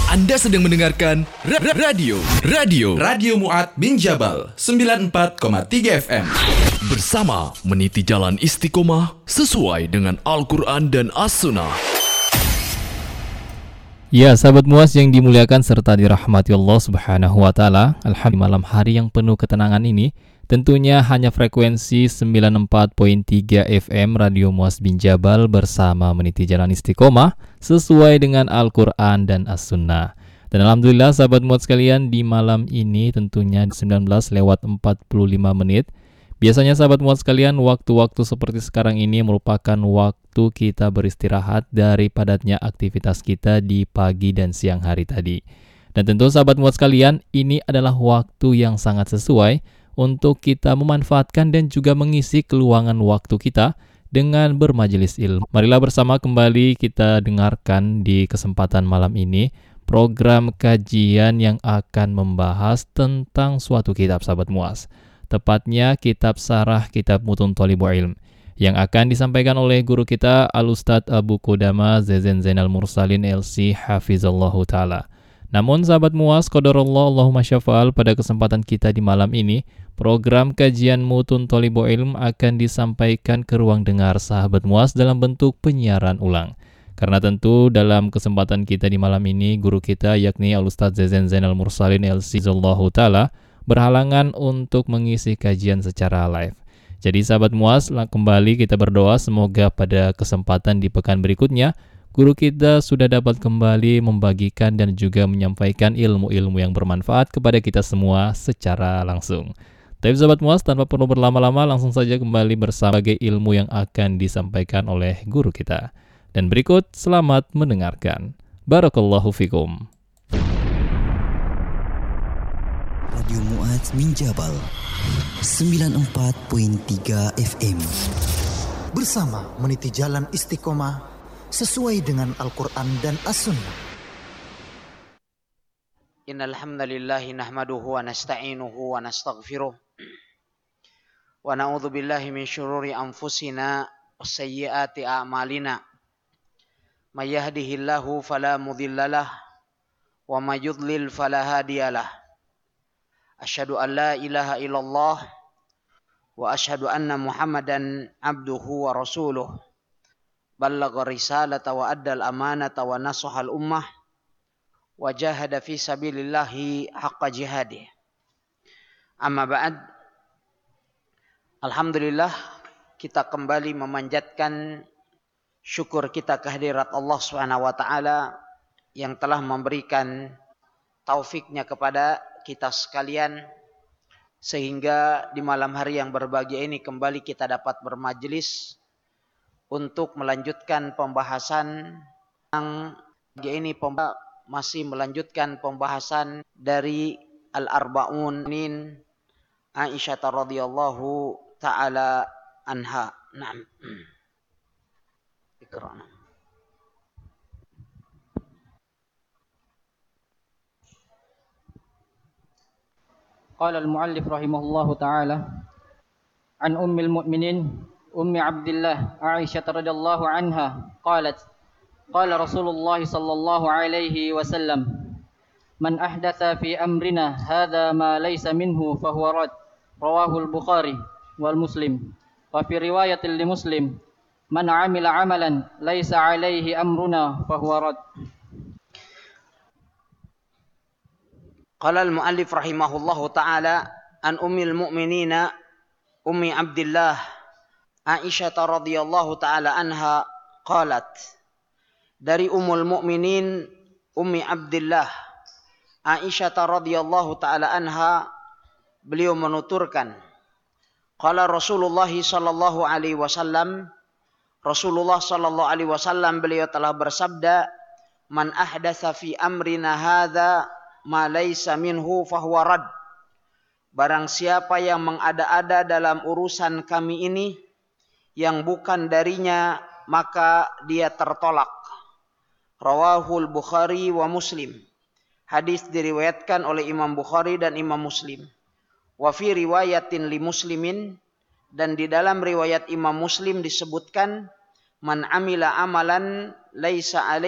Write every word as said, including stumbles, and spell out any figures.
Anda sedang mendengarkan ra- ra- radio Radio Radio Mu'ad bin Jabal sembilan puluh empat koma tiga F M. bersama meniti jalan istiqomah sesuai dengan Al-Quran dan As-Sunnah. Ya, sahabat Muas yang dimuliakan serta dirahmati Allah Subhanahu wa taala. Alhamdulillah, malam hari yang penuh ketenangan ini tentunya hanya frekuensi sembilan puluh empat koma tiga F M Radio Muas bin Jabal bersama meniti jalan istiqomah sesuai dengan Al-Quran dan As-Sunnah. Dan alhamdulillah sahabat Muas sekalian, di malam ini tentunya sembilan belas lewat empat puluh lima menit. Biasanya sahabat Muas sekalian, waktu-waktu seperti sekarang ini merupakan waktu kita beristirahat dari padatnya aktivitas kita di pagi dan siang hari tadi. Dan tentu sahabat Muas sekalian, ini adalah waktu yang sangat sesuai untuk kita memanfaatkan dan juga mengisi keluangan waktu kita dengan bermajelis ilmu. Marilah bersama kembali kita dengarkan di kesempatan malam ini program kajian yang akan membahas tentang suatu kitab sahabat Muas. Tepatnya kitab Sarah Kitab Mutun Thalibul Ilm yang akan disampaikan oleh guru kita Al-Ustadz Abu Qudamah Zazen Zainal Mursalin L C Hafizallahu Ta'ala. Namun sahabat Muas, qadarullah Allahumma syafa'al, pada kesempatan kita di malam ini program kajian Mutun Thalibul Ilm akan disampaikan ke ruang dengar sahabat Muas dalam bentuk penyiaran ulang. Karena tentu dalam kesempatan kita di malam ini guru kita yakni Al-Ustadz Zazen Zainal Mursalin L C Hafizallahu Ta'ala berhalangan untuk mengisi kajian secara live. Jadi sahabat Muas, kembali kita berdoa semoga pada kesempatan di pekan berikutnya guru kita sudah dapat kembali membagikan dan juga menyampaikan ilmu-ilmu yang bermanfaat kepada kita semua secara langsung. Tapi sahabat Muas, tanpa perlu berlama-lama langsung saja kembali bersama ilmu yang akan disampaikan oleh guru kita. Dan berikut selamat mendengarkan. Barakallahu fikum. Radio Mu'ad bin Jabal sembilan puluh empat koma tiga F M bersama meniti jalan istiqomah sesuai dengan Al-Quran dan As-Sunnah. Innal hamdalillahi nahmaduhu wa nasta'inuhu wa nastaghfiruh wa na'udzu billahi min syururi anfusina wa sayyiati a'malina. May yahdihillahu fala mudhillalah wa may yudlil fala hadiyalah. Asyhadu an la ilaha illallah wa asyhadu anna Muhammadan abduhu wa rasuluh. Ballagha risalata wa addal amanata wa nasahal ummah wa jahada fi sabilillahi haqqa jihadih. Amma ba'd. Alhamdulillah, kita kembali memanjatkan syukur kita kehadirat Allah Subhanahu wa taala yang telah memberikan taufiknya kepada kita sekalian sehingga di malam hari yang berbahagia ini kembali kita dapat bermajelis untuk melanjutkan pembahasan yang ini pemba- masih melanjutkan pembahasan dari Al-Arba'un min Aisyah radhiyallahu taala anha. Naam. Iqra'. قال المؤلف رحمه الله تعالى عن أم المؤمنين أم عبد الله عائشة رضي الله عنها قالت قال رسول الله صلى الله عليه وسلم من أحدث في أمرنا هذا ما ليس منه فهو رد رواه البخاري والمسلم وفي رواية لمسلم من عمل عملا ليس عليه أمرنا فهو رد. Qala al-muallif rahimahullahu ta'ala an ummil mu'minina ummi Abdillah Aisyah radhiyallahu ta'ala anha qalat, dari ummul mu'minin ummi Abdillah Aisyah radhiyallahu ta'ala anha, beliau menuturkan, qala Rasulullah sallallahu alaihi wasallam, Rasulullah sallallahu alaihi wasallam beliau telah bersabda, man ahdatsa fi amrina hadza ma laisa minhu fahuwa rad. Barang siapa yang mengada-ada dalam urusan kami ini yang bukan darinya, maka dia tertolak. Rawahul Bukhari wa Muslim. Hadis diriwayatkan oleh Imam Bukhari dan Imam Muslim. Wa fi riwayatin li Muslimin, dan di dalam riwayat Imam Muslim disebutkan man amila amalan laisa alaihi